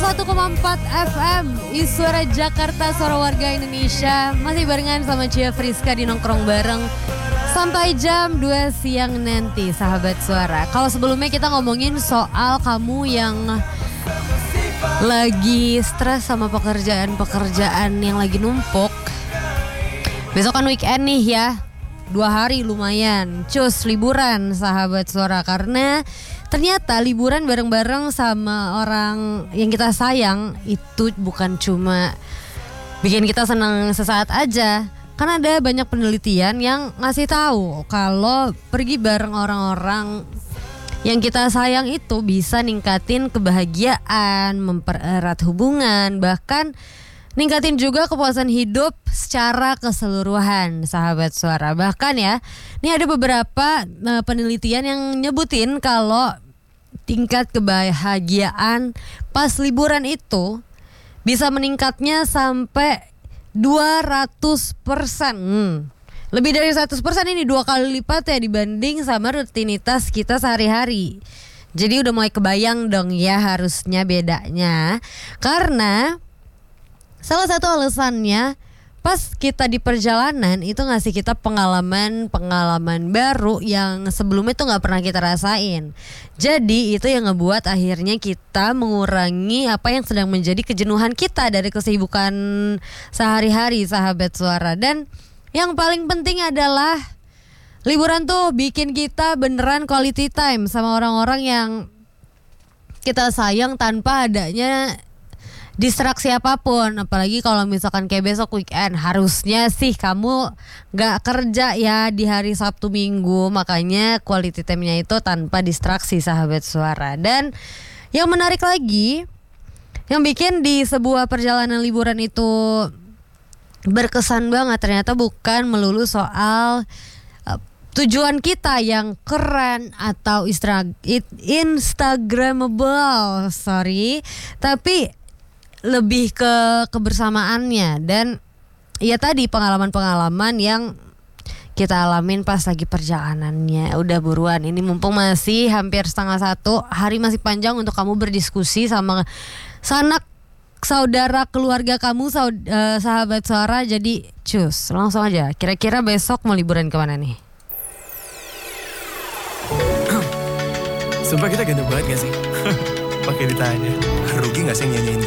101,4 FM Suara Jakarta, suara warga Indonesia. Masih barengan sama Cia Friska di Nongkrong Bareng sampai jam 2 siang nanti, sahabat suara. Kalau sebelumnya kita ngomongin soal kamu yang lagi stres sama pekerjaan yang lagi numpuk. Besok kan weekend nih ya, 2 hari lumayan, cus liburan sahabat suara. Karena ternyata liburan bareng-bareng sama orang yang kita sayang itu bukan cuma bikin kita senang sesaat aja. Kan ada banyak penelitian yang ngasih tahu kalau pergi bareng orang-orang yang kita sayang itu bisa ningkatin kebahagiaan, mempererat hubungan, bahkan ningkatin juga kepuasan hidup secara keseluruhan, sahabat suara. Bahkan ya, ini ada beberapa penelitian yang nyebutin kalau tingkat kebahagiaan pas liburan itu bisa meningkatnya sampai 200%. Lebih dari 100% ini 2 kali lipat ya dibanding sama rutinitas kita sehari-hari. Jadi udah mulai kebayang dong ya harusnya bedanya. Karena salah satu alasannya pas kita di perjalanan itu ngasih kita pengalaman baru yang sebelumnya tuh gak pernah kita rasain. Jadi itu yang ngebuat akhirnya kita mengurangi apa yang sedang menjadi kejenuhan kita dari kesibukan sehari-hari, sahabat suara. Dan yang paling penting adalah liburan tuh bikin kita beneran quality time sama orang-orang yang kita sayang tanpa adanya distraksi apapun. Apalagi kalau misalkan kayak besok weekend, harusnya sih kamu gak kerja ya di hari Sabtu Minggu. Makanya quality time-nya itu tanpa distraksi, sahabat suara. Dan yang menarik lagi, yang bikin di sebuah perjalanan liburan itu berkesan banget, ternyata bukan melulu soal tujuan kita yang keren atau instagramable, tapi lebih ke kebersamaannya. Dan ya tadi pengalaman-pengalaman yang kita alamin pas lagi perjalanannya. Udah buruan, ini mumpung masih hampir 12:30, hari masih panjang untuk kamu berdiskusi sama sanak saudara keluarga kamu, sahabat suara. Jadi cus, langsung aja, kira-kira besok mau liburan kemana nih? Sumpah kita ganteng banget gak sih? Pakai ditanya, rugi gak sih nyanyiin